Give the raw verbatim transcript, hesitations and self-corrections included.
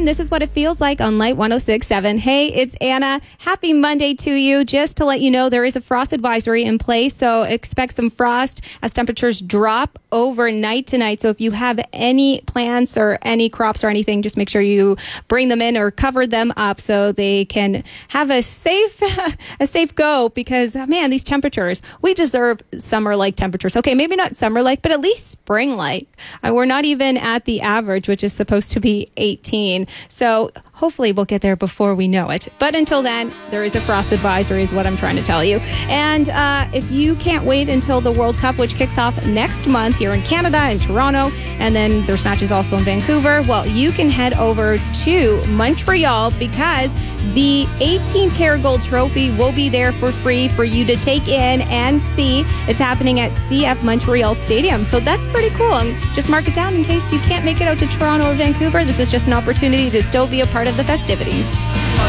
This is what it feels like on Light one oh six point seven. Hey, it's Anna. Happy Monday to you. Just to let you know, there is a frost advisory in place, so expect some frost as temperatures drop overnight tonight. So if you have any plants or any crops or anything, just make sure you bring them in or cover them up so they can have a safe a safe go, because, man, these temperatures, we deserve summer-like temperatures. Okay, maybe not summer-like, but at least spring-like. Uh, we're not even at the average, which is supposed to be eighteen. So hopefully we'll get there before we know it. But until then, there is a frost advisory is what I'm trying to tell you. And uh, if you can't wait until the World Cup, which kicks off next month here in Canada, in Toronto, and then there's matches also in Vancouver, well, you can head over to Montreal because the eighteen karat gold trophy will be there for free for you to take in and see. It's happening at C F Montreal Stadium. So that's pretty cool. And just mark it down in case you can't make it out to Toronto or Vancouver. This is just an opportunity to still be a part of the festivities.